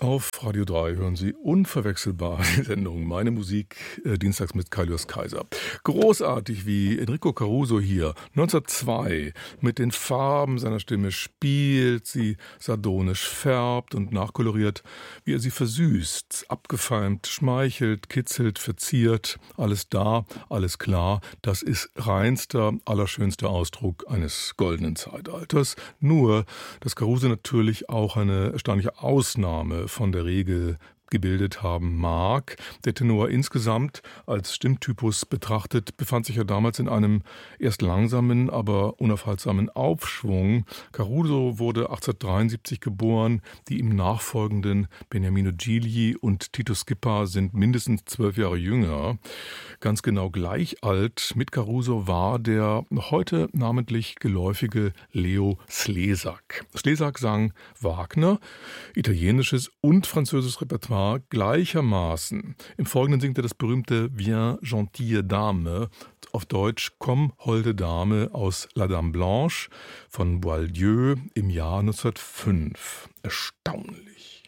Auf Radio 3 hören Sie unverwechselbar die Sendung Meine Musik, dienstags mit Kaius Kaiser. Großartig, wie Enrico Caruso hier 1902 mit den Farben seiner Stimme spielt, sie sardonisch färbt und nachkoloriert, wie er sie versüßt, abgefeimt, schmeichelt, kitzelt, verziert, alles da, alles klar. Das ist reinster, allerschönster Ausdruck eines goldenen Zeitalters. Nur, dass Caruso natürlich auch eine erstaunliche Ausnahme von der Regel gebildet haben mag. Der Tenor insgesamt als Stimmtypus betrachtet befand sich ja damals in einem erst langsamen, aber unaufhaltsamen Aufschwung. Caruso wurde 1873 geboren. Die ihm nachfolgenden Beniamino Gigli und Tito Schipa sind mindestens 12 Jahre jünger. Ganz genau gleich alt mit Caruso war der noch heute namentlich geläufige Leo Slezak. Slezak sang Wagner, italienisches und französisches Repertoire gleichermaßen. Im Folgenden singt er das berühmte Viens gentille Dame, auf Deutsch Komm, holde Dame aus La Dame Blanche von Boieldieu im Jahr 1905. Erstaunlich.